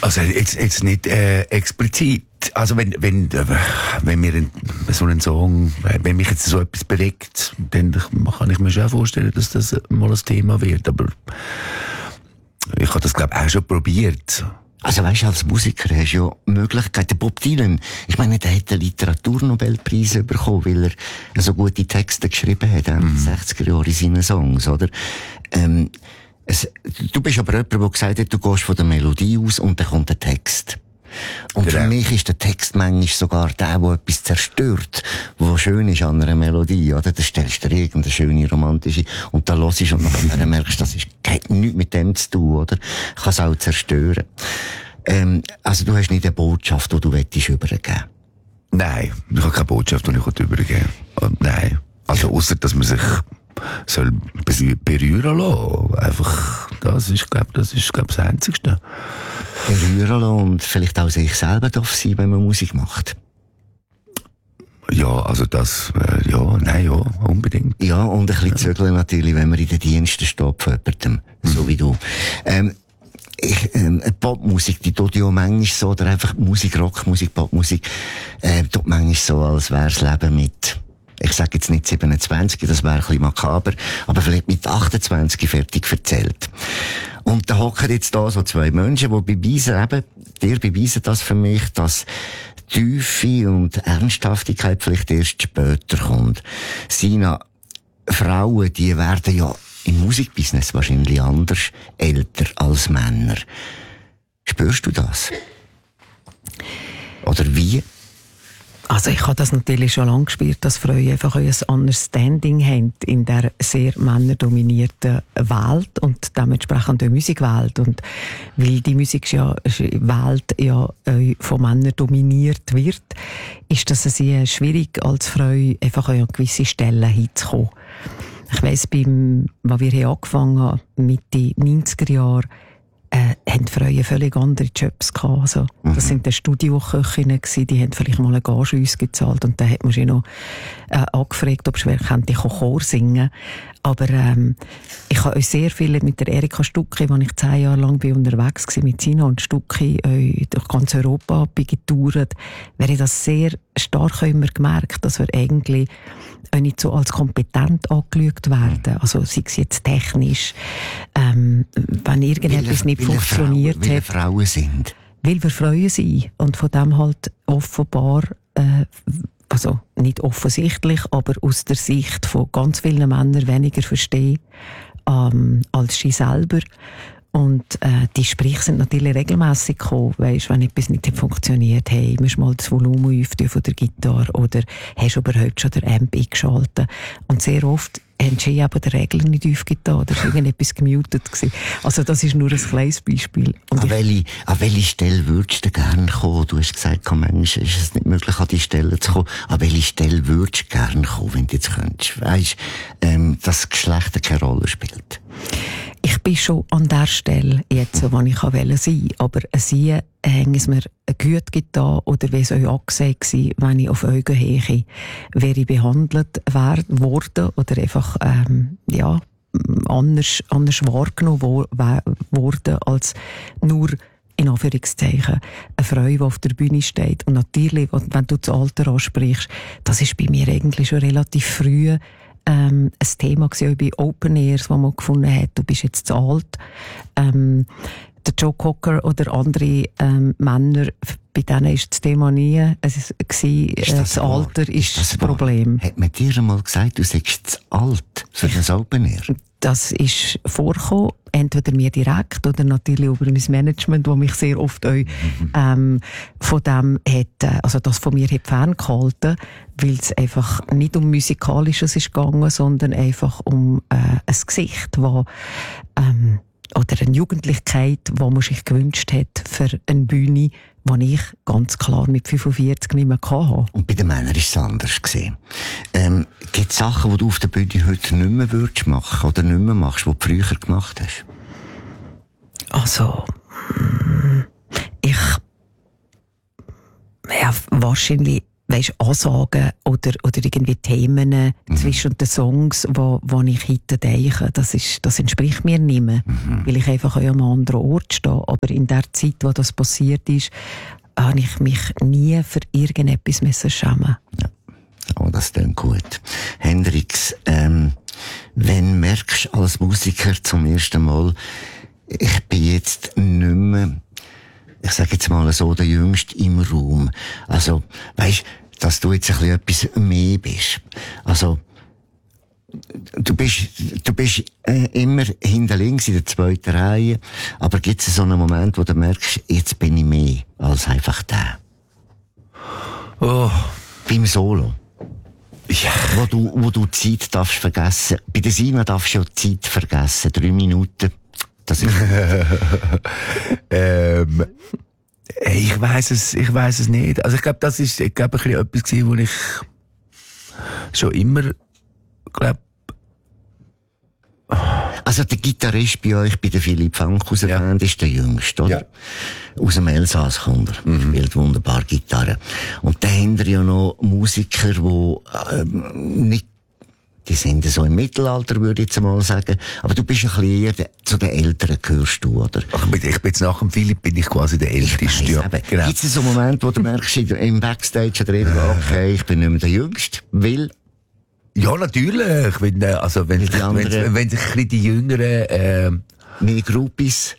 Also jetzt nicht explizit. Also wenn mir so ein Song, wenn mich jetzt so etwas bewegt, dann kann ich mir schon vorstellen, dass das mal ein Thema wird. Aber ich habe das, glaube ich, auch schon probiert. Also weißt du, als Musiker hast du ja Möglichkeiten. Bob Dylan, ich meine, der hat den Literaturnobelpreis bekommen, weil er so gute Texte geschrieben hat, in den 60er Jahren in seinen Songs, oder? Du bist aber jemand, der gesagt hat, du gehst von der Melodie aus und dann kommt der Text. Und für mich ist der Text manchmal sogar der etwas zerstört, was schön ist an einer Melodie, oder? Da stellst du dir irgendeine schöne, romantische, und dann hörst du und dann merkst du, das hat nichts mit dem zu tun, oder? Kann es auch zerstören. Also du hast nicht eine Botschaft, die du übergeben willst? Nein, ich habe keine Botschaft, die ich übergeben will. Nein. Also ausser, dass man sich soll berühren lassen. Einfach, das ist, glaube ich, das Einzigste. Berühren lassen und vielleicht auch sich selber darf sein, wenn man Musik macht. Ja, also das, ja, unbedingt. Ja, und ein bisschen zögeln natürlich, wenn man in den Diensten steht von jemandem, so wie du. Popmusik, die tut ja manchmal so, oder einfach Musik, Rockmusik, Popmusik, tut manchmal so, als wäre das Leben mit, ich sage jetzt nicht 27, das wäre ein bisschen makaber, aber vielleicht mit 28 fertig erzählt. Und da hocken jetzt da so zwei Menschen, die beweisen das für mich, dass Tiefe und Ernsthaftigkeit vielleicht erst später kommt. Sina, Frauen, die werden ja im Musikbusiness wahrscheinlich anders älter als Männer. Spürst du das? Oder wie? Also ich habe das natürlich schon lange gespürt, dass Frauen einfach ein Understanding haben in der sehr männerdominierten Welt und dementsprechend der Musikwelt. Und weil die Musikwelt ja von Männern dominiert wird, ist das sehr schwierig als Frau einfach an gewisse Stellen hinzukommen. Ich weiss, als wir angefangen haben, Mitte 90er Jahre, haben die Frauen völlig andere Jobs gehabt. Also, das sind die Studioköchinnen gewesen, die haben vielleicht mal eine Gage uns gezahlt und dann hat man sich noch angefragt, ob ich Chor singen. Aber ich habe euch sehr viel mit der Erika Stucki, als ich 10 Jahre lang unterwegs war, mit Sina und Stucki durch ganz Europa getourt, wäre das sehr stark immer gemerkt, dass wir eigentlich nicht so als kompetent angeschaut werden. Also sei es jetzt technisch, wenn irgendetwas nicht funktioniert hat. Weil wir Frauen sind. Weil wir Frauen sind und von dem halt offenbar, also nicht offensichtlich, aber aus der Sicht von ganz vielen Männern weniger verstehen als sie selber. Und die Gespräche sind natürlich regelmässig gekommen. Weisst, wenn etwas nicht funktioniert, hey, musst du mal das Volumen öffnen von der Gitarre oder hast du überhaupt schon den Amp eingeschaltet? Und sehr oft haben sie eben die Regeln nicht aufgetan oder ist irgendetwas gemutet gewesen. Also das ist nur ein kleines Beispiel. Und an welche Stelle würdest du gerne kommen? Du hast gesagt, manchmal ist es nicht möglich, an die Stelle zu kommen. An welche Stelle würdest du gerne kommen, wenn du jetzt könntest? Weisst, dass Geschlecht keine Rolle spielt. Ich bin schon an der Stelle jetzt, wo ich sein wollte. Aber sie haben es mir gut getan, oder wie es euch angesehen war, wenn ich auf Augenhöhe wäre behandelt worden oder einfach, anders wahrgenommen worden als nur, in Anführungszeichen, eine Frau, die auf der Bühne steht. Und natürlich, wenn du das Alter ansprichst, das ist bei mir eigentlich schon relativ früh ein Thema gewesen, auch bei Open Airs, wo man gefunden hat, du bist jetzt zu alt. Der Joe Cocker oder andere Männer, bei denen ist das Thema nie das Alter ist das Problem. Hat man dir einmal gesagt, du seist zu alt für das Open Air? Das ist vorgekommen, entweder mir direkt oder natürlich über mein Management, das mich sehr oft auch, von dem hat, also das von mir hat ferngehalten, weil es einfach nicht um Musikalisches ist gegangen, sondern einfach um ein Gesicht, das oder eine Jugendlichkeit, die man sich gewünscht hat für eine Bühne, die ich ganz klar mit 45 nicht mehr hatte. Und bei den Männern war es anders gewesen. Gibt es Sachen, die du auf der Bühne heute nicht mehr würdest machen oder nicht mehr machst, die du früher gemacht hast? Also, wahrscheinlich weisst, Ansagen oder irgendwie Themen zwischen den Songs, wo ich heute denke, das entspricht mir nicht mehr, weil ich einfach an einem anderen Ort stehe. Aber in der Zeit, wo das passiert ist, habe ich mich nie für irgendetwas schämen. Ja. Oh, das klingt gut. Hendrix, wenn merkst du als Musiker zum ersten Mal, ich bin jetzt nicht mehr, ich sage jetzt mal so, der Jüngste im Raum. Also, weisst, dass du jetzt ein bisschen etwas mehr bist. Also, du bist immer hinter links in der zweiten Reihe, aber gibt es so einen Moment, wo du merkst, jetzt bin ich mehr als einfach der? Oh. Beim Solo. Ja. Wo du Zeit darfst vergessen. Bei der Sima darfst du ja Zeit vergessen. 3 Minuten. Das ist ich weiss es nicht. Also ich glaube, das ist, ein bisschen etwas gewesen, wo ich schon immer, also der Gitarrist bei euch, bei der Philipp Fankhauser Band, ist der Jüngste, oder? Ja. Aus dem Elsass kommt er. Spielt wunderbar Gitarre. Und dann haben ja noch Musiker, die nicht, die sind so im Mittelalter, würde ich jetzt mal sagen. Aber du bist ein bisschen eher zu den Älteren, gehörst du, oder? Ach, ich bin jetzt nach dem Philipp bin ich quasi der Älteste. Ja. Genau. Gibt es so einen Moment, wo du merkst, im Backstage oder irgendwo, okay, ich bin nicht mehr der Jüngste, weil... Ja, natürlich. Wenn sich ein bisschen die Jüngeren, meine Groupies,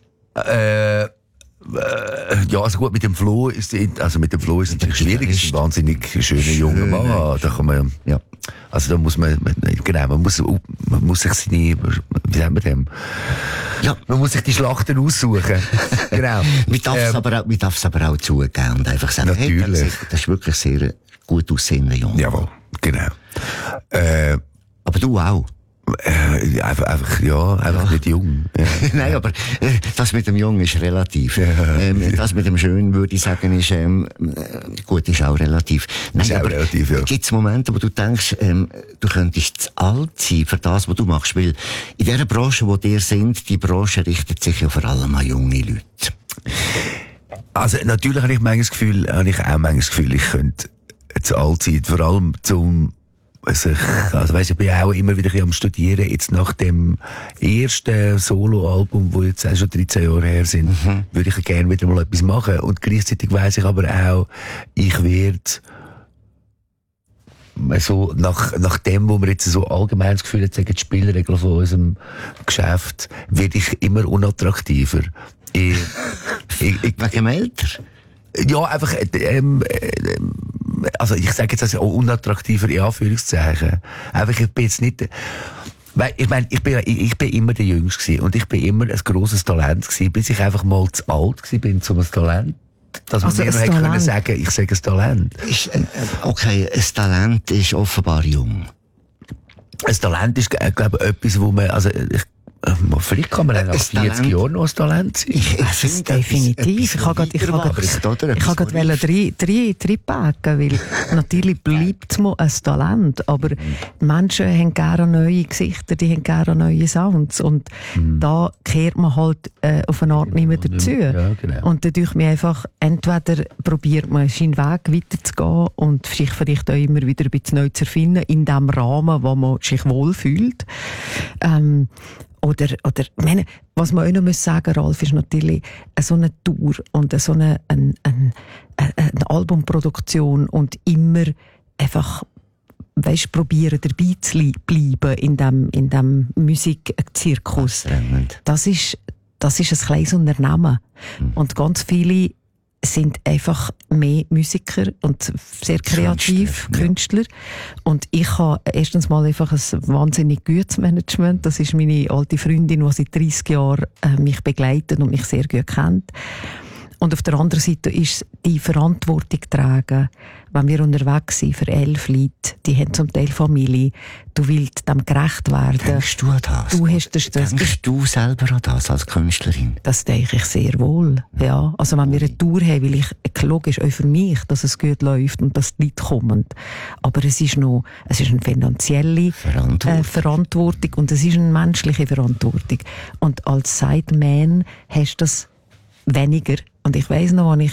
ja, also gut, mit dem Flo ist es natürlich schwierig. Es ist ein wahnsinnig schöner junger Mann. Da kann man, ja. Also da muss man muss sich seine, wie sagen wir dem? Ja. Man muss sich die Schlachten aussuchen. Genau. Man darf es aber auch zugeben und einfach sagen, natürlich. Hey, das ist wirklich sehr gut aussehender Junge. Jawohl, genau. Aber du auch. Einfach nicht jung. Ja. Nein, aber das mit dem Jung ist relativ. Das mit dem Schön, würde ich sagen, ist gut, ist auch relativ. Nein, ist auch relativ, ja. Gibt es Momente, wo du denkst, du könntest zu alt sein für das, was du machst? Weil in dieser Branche, wo dir sind, die Branche richtet sich ja vor allem an junge Leute. Also natürlich habe ich auch manchmal das Gefühl, ich könnte zu alt sein, vor allem ich bin auch immer wieder am Studieren, jetzt nach dem ersten Soloalbum, wo jetzt auch schon 13 Jahre her sind, würde ich gerne wieder mal etwas machen. Und gleichzeitig weiss ich aber auch, ich werde so nach dem, wo wir jetzt so allgemein das Gefühl haben, sagen die Spielregeln von unserem Geschäft, werde ich immer unattraktiver. Wegen älter? Ja, einfach, also ich sage jetzt also auch unattraktiver in Anführungszeichen. Einfach, ich bin jetzt nicht, weil ich meine, ich bin immer der Jüngste gewesen und ich bin immer ein grosses Talent gewesen, bis ich einfach mal zu alt gewesen bin, um ein Talent, dass man mir noch hätte können sagen, ich sage ein Talent. Okay, ein Talent ist offenbar jung. Ein Talent ist, glaube ich, etwas, wo man, also vielleicht kann man nach 40 Jahren noch ein Talent sein. Ich definitiv. Ich habe gerade drei packen, weil natürlich bleibt es mir ein Talent, aber die Menschen haben gerne neue Gesichter, die haben gerne neue Sounds und da kehrt man halt auf eine Art nicht mehr dazu. Ja, genau. Und dadurch mir einfach, entweder probiert man seinen Weg weiterzugehen und sich vielleicht auch immer wieder ein bisschen neu zu erfinden, in dem Rahmen, wo man sich wohlfühlt. Oder, was man auch noch sagen muss, Ralf, ist natürlich so eine Tour und so eine Albumproduktion und immer einfach, probieren dabei zu bleiben in dem Musikzirkus. Das ist ein kleines Unternehmen. Und ganz viele sind einfach mehr Musiker und sehr kreativ, Künstler. Und ich habe erstens mal einfach ein wahnsinnig gutes Management. Das ist meine alte Freundin, die seit 30 Jahren mich begleitet und mich sehr gut kennt. Und auf der anderen Seite ist die Verantwortung tragen, wenn wir unterwegs sind für 11 Leute, die haben zum Teil Familie, du willst dem gerecht werden. Denkst du an das? Denkst du selber an das als Künstlerin? Das denke ich sehr wohl, ja. Also wenn wir eine Tour haben, will ich, logisch auch für mich, dass es gut läuft und dass die Leute kommen. Aber es ist eine finanzielle Verantwortung und es ist eine menschliche Verantwortung. Und als Sideman hast du das weniger. Und ich weiss noch, als ich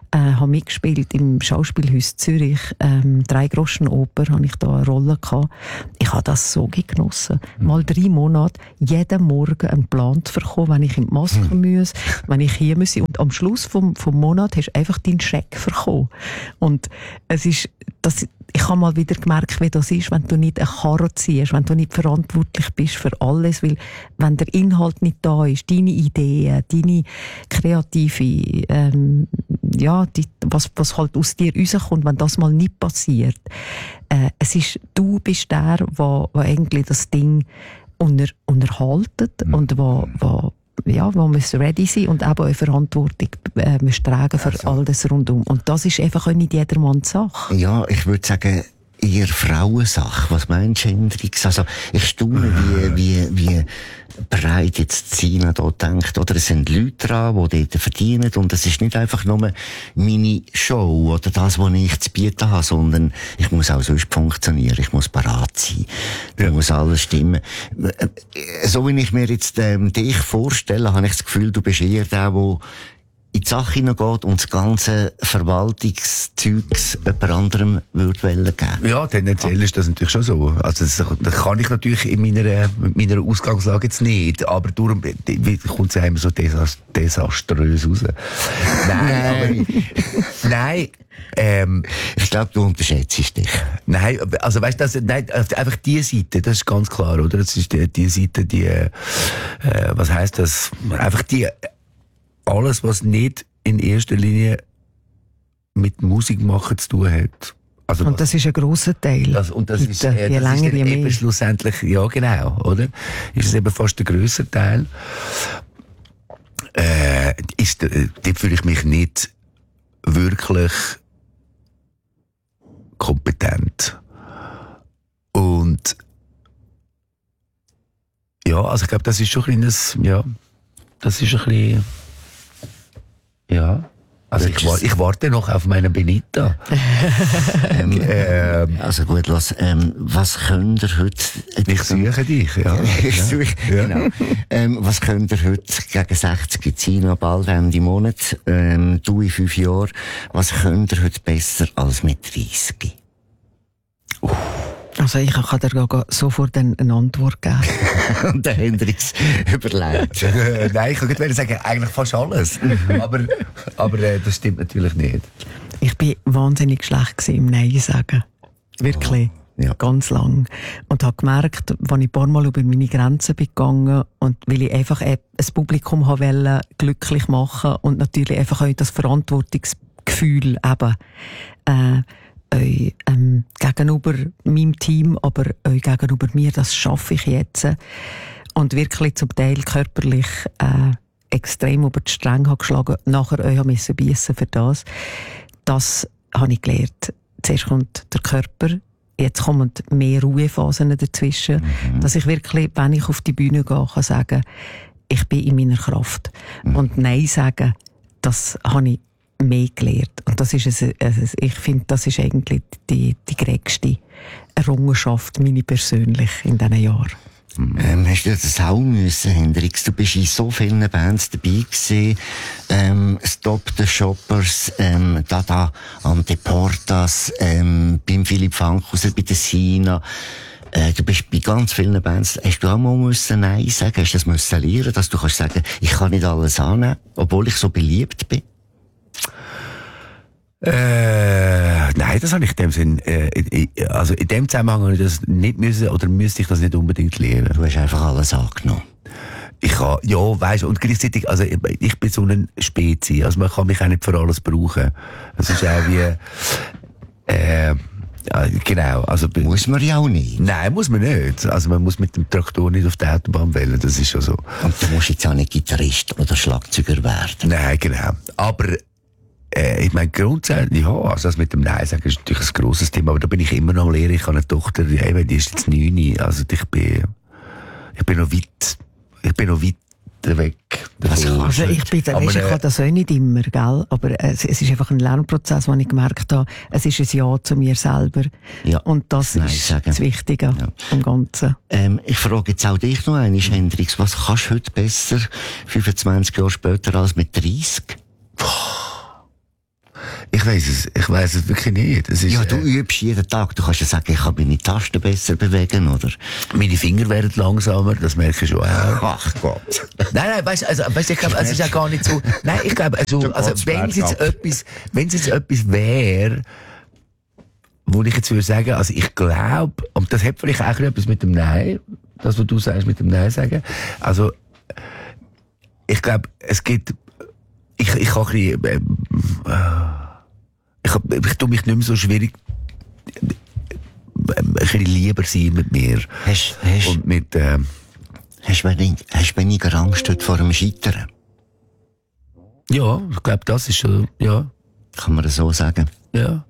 habe mitgespielt im Schauspielhaus Zürich, 3 Groschenoper, habe ich da eine Rolle gehabt. Ich habe das so genossen. Mal 3 Monate, jeden Morgen einen Plan zu bekommen, wenn ich in die Maske muss, wenn ich hier muss. Und am Schluss vom Monat hast du einfach deinen Scheck bekommen. Und es ist, ich habe mal wieder gemerkt, wie das ist, wenn du nicht eine Karre ziehst, wenn du nicht verantwortlich bist für alles, weil wenn der Inhalt nicht da ist, deine Ideen, deine kreative, was halt aus dir rauskommt, wenn das mal nicht passiert, du bist der, wo eigentlich das Ding unterhaltet und wo muss ready sein und eben auch Verantwortung muss tragen für alles rundum. Und das ist einfach auch nicht jedermanns Sache. Ja, ich würde sagen, eher Frauensache. Was meinst du, Hendrix? Also, ich staune, wie breit jetzt Sina da denkt. Oder es sind Leute dran, die dort verdienen. Und es ist nicht einfach nur meine Show oder das, was ich zu bieten habe, sondern ich muss auch sonst funktionieren. Ich muss parat sein. Da muss alles stimmen. So wie ich mir jetzt dich vorstelle, habe ich das Gefühl, du bist eher der in die Sache hineingeht und das ganze Verwaltungszeugs jemand anderem würde geben. Ja, tendenziell ist das natürlich schon so. Also das kann ich natürlich in meiner Ausgangslage jetzt nicht, aber darum kommt es ja immer so desaströs raus. Nein, ich glaube, du unterschätzt dich. Nein, also weißt du, einfach die Seite, das ist ganz klar, oder? Das ist die Seite, was heisst das? Einfach alles, was nicht in erster Linie mit Musik machen zu tun hat. Also und das ist ein grosser Teil. Und das ist eben schlussendlich, ja genau, oder? Ist es eben fast der grösser Teil. Dort fühle ich mich nicht wirklich kompetent. Und ja, also ich glaube, das ist schon ein kleines, das ist ein bisschen, ja. Also ich warte noch auf meine Benita. Also gut, was könnt ihr heute... Ich suche dich, ja. Ich suche, genau. Was könnt ihr heute gegen 60 Sina bald Ende Monat, du in 5 Jahren, was könnt ihr heute besser als mit 30? Also ich kann dir sofort eine Antwort geben. Und der Hendrix überlegt. Nein, ich könnte sagen, eigentlich fast alles. aber das stimmt natürlich nicht. Ich war wahnsinnig schlecht im Nein sagen. Wirklich. Ja. Ganz lang. Und habe gemerkt, als ich ein paar Mal über meine Grenzen bin gegangen und weil ich einfach ein Publikum wollte glücklich machen und natürlich einfach auch das Verantwortungsgefühl eben, euch gegenüber meinem Team, aber euch gegenüber mir, das schaffe ich jetzt. Und wirklich zum Teil körperlich extrem über die Stränge geschlagen, nachher euch müssen beißen für das. Das habe ich gelernt. Zuerst kommt der Körper, jetzt kommen mehr Ruhephasen dazwischen, dass ich wirklich, wenn ich auf die Bühne gehe, kann sagen, ich bin in meiner Kraft. Und Nein sagen, das habe ich mehr gelernt. Und das ist ich finde, das ist eigentlich die größte Errungenschaft, meine persönlich, in diesen Jahren. Hast du das auch müssen, Hendrix? Du bist in so vielen Bands dabei gewesen. Stop the Shoppers, Dada Anteportas, beim Philipp Fankhauser, bei der Sina. Du bist bei ganz vielen Bands. Hast du auch mal müssen Nein sagen? Hast du das müssen lernen, dass du kannst sagen, ich kann nicht alles annehmen, obwohl ich so beliebt bin? Nein, das habe ich in dem Sinn, also in dem Zusammenhang habe ich das nicht müssen, oder müsste ich das nicht unbedingt lernen. Du hast einfach alles angenommen. Weisst, und gleichzeitig, also ich bin so eine Spezie, also man kann mich auch nicht für alles brauchen. Es ist auch wie, genau, also. Muss man ja auch nicht. Nein, muss man nicht. Also man muss mit dem Traktor nicht auf die Autobahn wählen, das ist schon so. Und du musst jetzt auch nicht Gitarrist oder Schlagzeuger werden. Nein, genau. Aber, ich meine, grundsätzlich, ja, also das mit dem Nein sagen ist natürlich ein grosses Thema, aber da bin ich immer noch am Lehren. Ich habe eine Tochter, die ist jetzt 9, also ich bin noch weit weg. Also ich kann das auch nicht immer, gell? Aber es ist einfach ein Lernprozess, wo ich gemerkt habe, es ist ein Ja zu mir selber. Ja. Und das ist das Wichtige am Ganzen. Ich frage jetzt auch dich noch einmal, Hendrix, was kannst du heute besser, 25 Jahre später, als mit 30? Ich weiss es wirklich nicht. Es ist, Ja, du übst jeden Tag. Du kannst ja sagen, ich kann meine Tasten besser bewegen, oder? meine Finger werden langsamer, das merke ich schon auch. Ach Gott. Nein, weißt, ich glaube, es ist ja gar nicht so, nein, ich glaube, also wenn es jetzt etwas wäre, wo ich jetzt würde sagen, also ich glaube, und das hat vielleicht auch etwas mit dem Nein, das, was du sagst, mit dem Nein sagen, also, ich glaube, es gibt, ich kann ein bisschen, ich tue mich nicht mehr so schwierig, ein bisschen lieber sein mit mir. Und mit, Hast du weniger Angst heute vor dem Scheitern? ja, ich glaube, das ist schon, ja. Kann man das so sagen? Ja.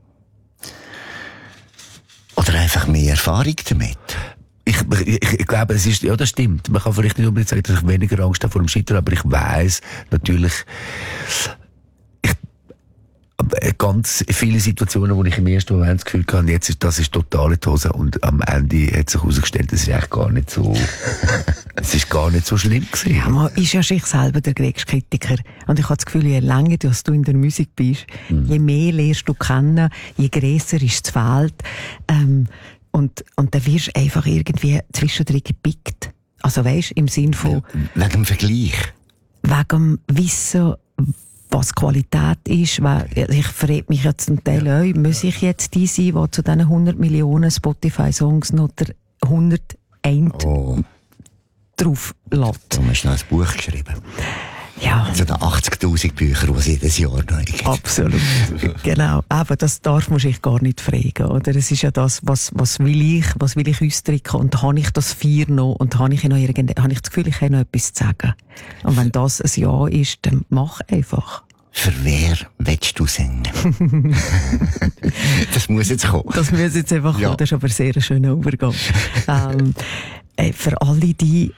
Oder einfach mehr Erfahrung damit? Ich glaube, es ist, ja, das stimmt. Man kann vielleicht nicht unbedingt sagen, dass ich weniger Angst habe vor dem Scheitern, aber ich weiss natürlich, ganz viele Situationen, wo ich im ersten Moment das Gefühl hatte, das ist total in die Hose, und am Ende hat sich herausgestellt, das ist eigentlich gar nicht so, es ist gar nicht so schlimm gewesen. Ja, man ist ja sich selber der größte Kritiker. Und ich habe das Gefühl, je länger du in der Musik bist, je mehr lernst du kennen, je grösser ist das Feld, und dann wirst du einfach irgendwie zwischendrin gepickt. Also weisst, im Sinn von... Wegen dem Vergleich? Wegen dem Wissen, was Qualität ist, weil ich frage mich ja zum Teil auch, muss ich jetzt die sein, die zu diesen 100 Millionen Spotify-Songs noch der 101 drauf lässt. Du hast noch ein Buch geschrieben. Ja. Zu den 80'000 Büchern, die es jedes Jahr neu gibt. Absolut. Genau. Aber das darf man sich gar nicht fragen, oder? Es ist ja das, was will ich ausdrücken, und habe ich das Vier noch, und habe ich das Gefühl, ich habe noch etwas zu sagen. Und wenn das ein Ja ist, dann mach einfach. Für wer willst du singen? Das muss jetzt kommen. Das muss jetzt einfach kommen. Das ist aber sehr ein schöner Übergang. Für alle die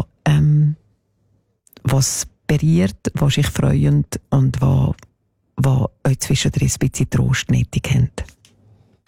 was berührt, was sich freuen und was euch zwischendrin ein bisschen Trost nötig haben.